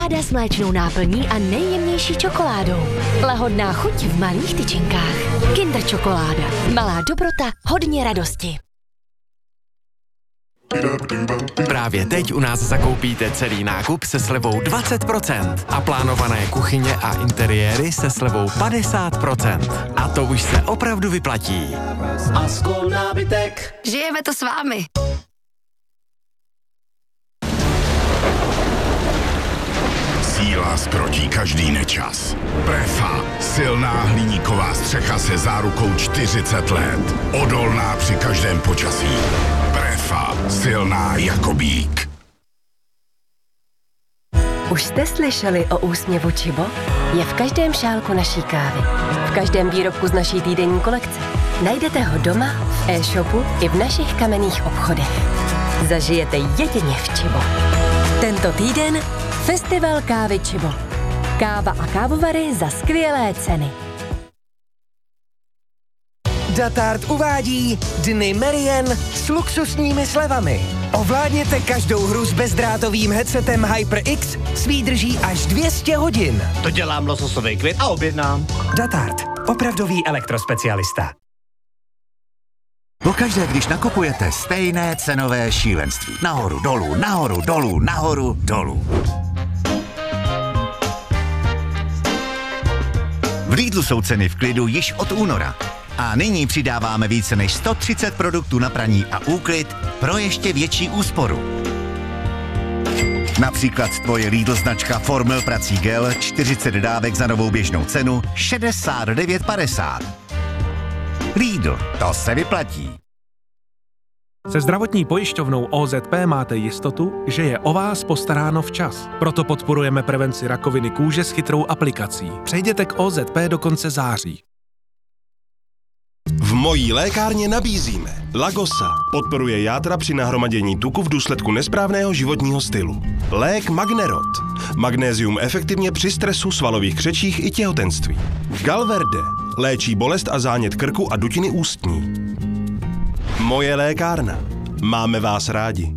s mléčnou náplní a nejjemnější čokoládou. Lahodná chuť v malých tyčinkách. Kinder čokoláda. Malá dobrota, hodně radosti. Právě teď u nás zakoupíte celý nákup se slevou 20% a plánované kuchyně a interiéry se slevou 50%. A to už se opravdu vyplatí. Askol nábytek. Žijeme to s vámi. Síla zkrotí každý nečas. Prefa, silná hliníková střecha se zárukou 40 let. Odolná při každém počasí. Prefa, silná jako býk. Už jste slyšeli o úsměvu Čibo? Je v každém šálku naší kávy. V každém výrobku z naší týdenní kolekce. Najdete ho doma, v e-shopu i v našich kamenných obchodech. Zažijete jedině v Čibo. Tento týden Festival kávy Čibo. Káva a kávovary za skvělé ceny. Datard uvádí Dny Merian s luxusními slevami. Ovládněte každou hru s bezdrátovým headsetem HyperX s výdrží až 200 hodin. To dělám lososový klid a objednám. Datard. Opravdový elektrospecialista. Pokaždé, když nakupujete, stejné cenové šílenství. Nahoru, dolů, nahoru, dolů, nahoru, dolů. V Lidlu jsou ceny v klidu již od února. A nyní přidáváme více než 130 produktů na praní a úklid pro ještě větší úsporu. Například tvoje Lidl značka Formel prací gel 40 dávek za novou běžnou cenu 69,50. Lidl, to se vyplatí. Se zdravotní pojišťovnou OZP máte jistotu, že je o vás postaráno včas. Proto podporujeme prevenci rakoviny kůže s chytrou aplikací. Přejděte k OZP do konce září. V mojí lékárně nabízíme Lagosa. Podporuje játra při nahromadění tuku v důsledku nesprávného životního stylu. Lék Magnerot. Magnézium efektivně při stresu, svalových křečích i těhotenství. Galverde. Léčí bolest a zánět krku a dutiny ústní. Moje lékárna. Máme vás rádi.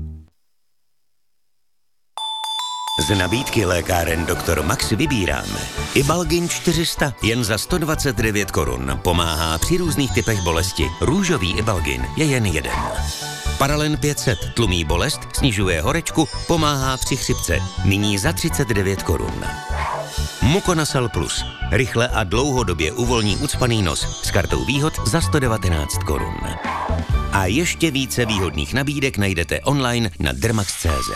Z nabídky lékáren Dr. Max vybíráme Ibalgin 400 jen za 129 korun. Pomáhá při různých typech bolesti. Růžový Ibalgin je jen jeden. Paralen 500 tlumí bolest, snižuje horečku, pomáhá při chřipce. Nyní za 39 korun. Muconazol Plus. Rychle a dlouhodobě uvolní ucpaný nos s kartou výhod za 119 korun. A ještě více výhodných nabídek najdete online na dermax.cz.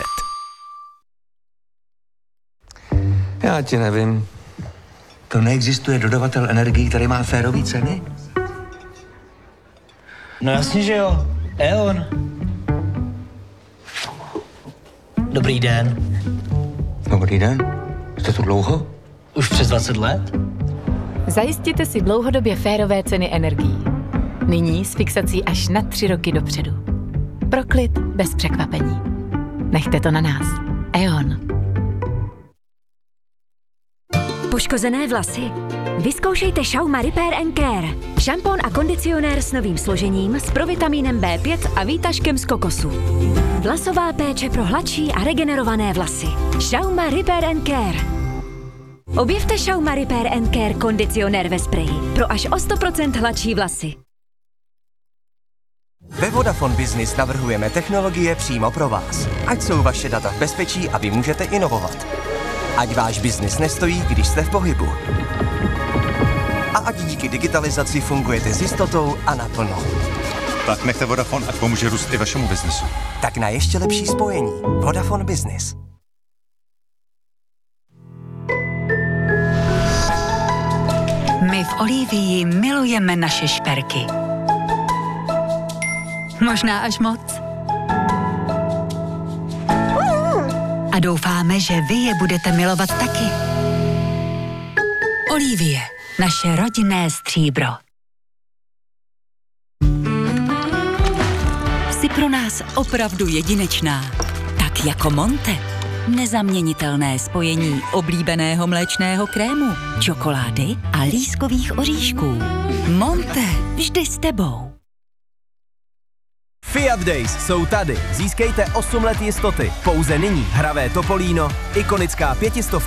Já ti nevím. To neexistuje dodavatel energií, který má férové ceny? No jasně, že jo. E.ON. Dobrý den. Dobrý den. Jste tu dlouho? Už přes 20 let. Zajistěte si dlouhodobě férové ceny energií. Nyní s fixací až na 3 roky dopředu. Pro klid bez překvapení. Nechte to na nás. E.ON. Poškozené vlasy? Vyzkoušejte Schauma Repair & Care. Šampon a kondicionér s novým složením, s provitamínem B5 a výtažkem z kokosu. Vlasová péče pro hladší a regenerované vlasy. Schauma Repair & Care. Objevte Schauma Repair & Care kondicionér ve spreji pro až o 100% hladší vlasy. Ve Vodafone Business navrhujeme technologie přímo pro vás. Ať jsou vaše data v bezpečí a vy můžete inovovat. Ať váš biznis nestojí, když jste v pohybu. A ať díky digitalizaci fungujete s jistotou a naplno. Tak nechte Vodafone, ať pomůže růst i vašemu biznesu. Tak na ještě lepší spojení. Vodafone Business. My v Olivii milujeme naše šperky. Možná až moc. A doufáme, že vy je budete milovat taky. Olivie, naše rodinné stříbro. Jsi pro nás opravdu jedinečná. Tak jako Monte. Nezaměnitelné spojení oblíbeného mléčného krému, čokolády a lískových oříšků. Monte, vždy s tebou. Fiat Days jsou tady. Získejte 8 let jistoty. Pouze nyní hravé Topolino, ikonická 500